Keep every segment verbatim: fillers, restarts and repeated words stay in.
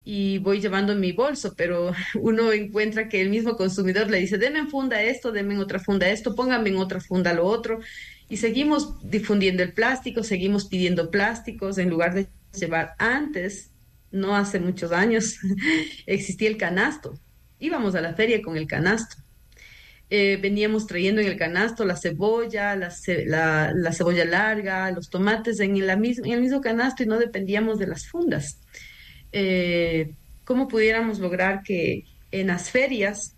y voy llevando mi bolso, pero uno encuentra que el mismo consumidor le dice, deme en funda esto, deme en otra funda esto, póngame en otra funda lo otro, y seguimos difundiendo el plástico, seguimos pidiendo plásticos en lugar de llevar antes, no hace muchos años, existía el canasto. Íbamos a la feria con el canasto. Eh, veníamos trayendo en el canasto la cebolla, la, ce- la, la cebolla larga, los tomates en, la mis- en el mismo canasto y no dependíamos de las fundas. Eh, ¿Cómo pudiéramos lograr que en las ferias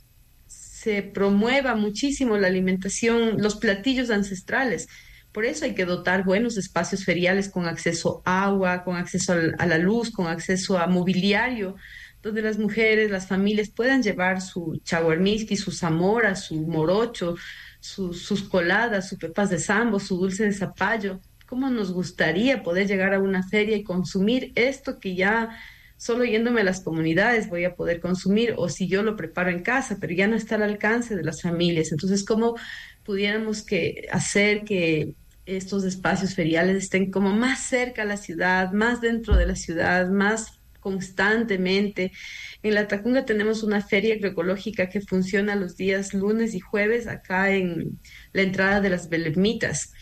se promueva muchísimo la alimentación, los platillos ancestrales? Por eso hay que dotar buenos espacios feriales con acceso a agua, con acceso al- a la luz, con acceso a mobiliario, donde las mujeres, las familias puedan llevar su chaguarmiski, su zamora, su morocho, su- sus coladas, sus pepas de sambo, su dulce de zapallo. ¿Cómo nos gustaría poder llegar a una feria y consumir esto que ya solo yéndome a las comunidades voy a poder consumir, o si yo lo preparo en casa, pero ya no está al alcance de las familias? Entonces, ¿cómo pudiéramos que hacer que estos espacios feriales estén como más cerca a la ciudad, más dentro de la ciudad, más constantemente? En La Tacunga tenemos una feria agroecológica que funciona los días lunes y jueves acá en la entrada de las Belemnitas,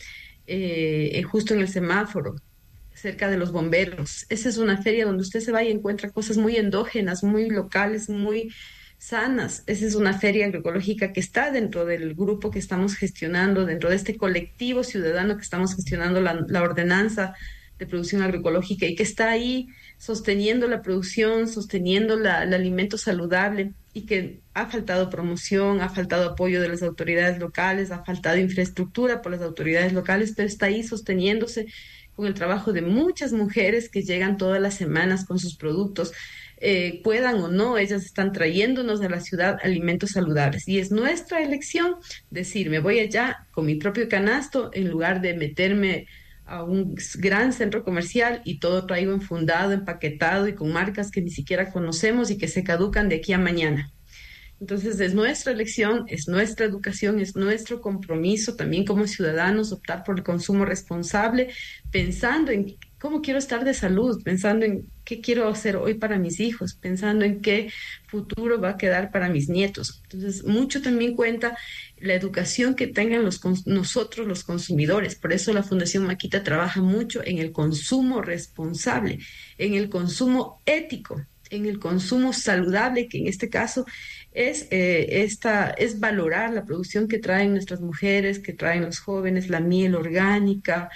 eh, eh, justo en el semáforo, cerca de los bomberos. Esa es una feria donde usted se va y encuentra cosas muy endógenas, muy locales, muy sanas. Esa es una feria agroecológica que está dentro del grupo que estamos gestionando, dentro de este colectivo ciudadano que estamos gestionando la, la ordenanza de producción agroecológica y que está ahí sosteniendo la producción, sosteniendo la, el alimento saludable, y que ha faltado promoción, ha faltado apoyo de las autoridades locales, ha faltado infraestructura por las autoridades locales, pero está ahí sosteniéndose con el trabajo de muchas mujeres que llegan todas las semanas con sus productos. Eh, puedan o no, ellas están trayéndonos a la ciudad alimentos saludables, y es nuestra elección decir, me voy allá con mi propio canasto en lugar de meterme a un gran centro comercial y todo traigo enfundado, empaquetado y con marcas que ni siquiera conocemos y que se caducan de aquí a mañana. Entonces es nuestra elección, es nuestra educación, es nuestro compromiso también como ciudadanos optar por el consumo responsable, pensando en cómo quiero estar de salud, pensando en qué quiero hacer hoy para mis hijos, pensando en qué futuro va a quedar para mis nietos. Entonces, mucho también cuenta la educación que tengan los, cons- nosotros los consumidores. Por eso la Fundación Maquita trabaja mucho en el consumo responsable, en el consumo ético, en el consumo saludable, que en este caso es, eh, esta, es valorar la producción que traen nuestras mujeres, que traen los jóvenes, la miel orgánica,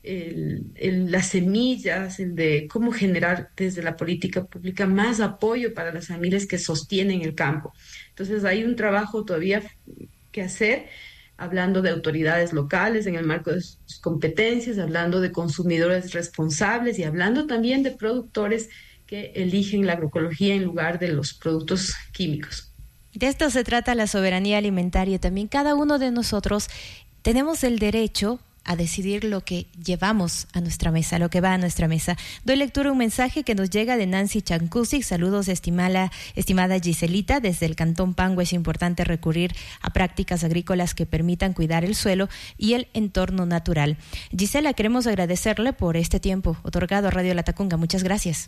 el, el- las semillas, el de cómo generar desde la política pública más apoyo para las familias que sostienen el campo. Entonces hay un trabajo todavía que hacer, hablando de autoridades locales en el marco de sus competencias, hablando de consumidores responsables y hablando también de productores que eligen la agroecología en lugar de los productos químicos. De esto se trata la soberanía alimentaria. También cada uno de nosotros tenemos el derecho a decidir lo que llevamos a nuestra mesa, lo que va a nuestra mesa. Doy lectura a un mensaje que nos llega de Nancy Chancusic. Saludos, estimada, estimada Giselita. Desde el Cantón Pango es importante recurrir a prácticas agrícolas que permitan cuidar el suelo y el entorno natural. Gisela, queremos agradecerle por este tiempo otorgado a Radio La Tacunga. Muchas gracias.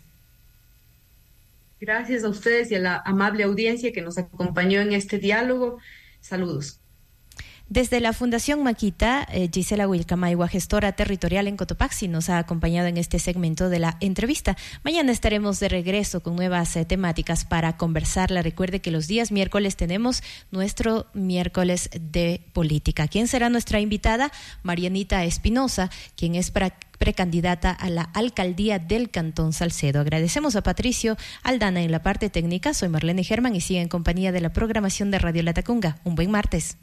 Gracias a ustedes y a la amable audiencia que nos acompañó en este diálogo. Saludos. Desde la Fundación Maquita, eh, Gisela Wilcamaigua, gestora territorial en Cotopaxi, nos ha acompañado en este segmento de la entrevista. Mañana estaremos de regreso con nuevas eh, temáticas para conversarla. Recuerde que los días miércoles tenemos nuestro miércoles de política. ¿Quién será nuestra invitada? Marianita Espinosa, quien es pra- precandidata a la alcaldía del Cantón Salcedo. Agradecemos a Patricio Aldana en la parte técnica. Soy Marlene Germán y sigue en compañía de la programación de Radio La Tacunga. Un buen martes.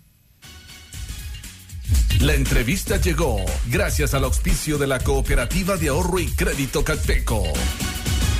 La entrevista llegó gracias al auspicio de la Cooperativa de Ahorro y Crédito Calpeco.